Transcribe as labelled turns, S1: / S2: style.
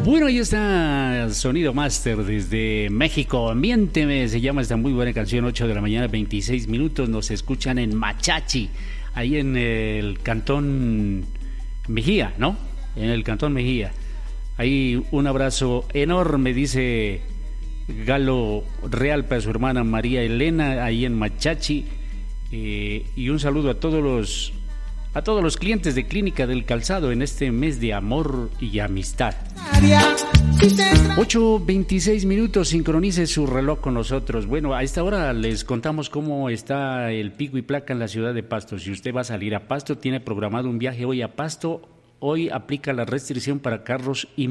S1: Bueno, ahí está Sonido Master desde México. Miénteme, se llama esta muy buena canción. 8 de la mañana, 26 minutos. Nos escuchan en Machachi, ahí en el Cantón Mejía, ¿no? En el Cantón Mejía. Ahí un abrazo enorme, dice Galo Real, para su hermana María Elena, ahí en Machachi. Y un saludo a todos los clientes de Clínica del Calzado en este mes de amor y amistad. 8:26 minutos, sincronice su reloj con nosotros. Bueno, a esta hora les contamos cómo está el pico y placa en la ciudad de Pasto. Si usted va a salir a Pasto, tiene programado un viaje hoy a Pasto, hoy aplica la restricción para carros y